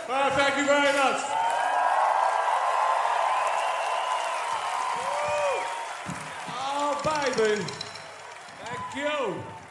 Well, thank you very much. Oh, baby. Thank you.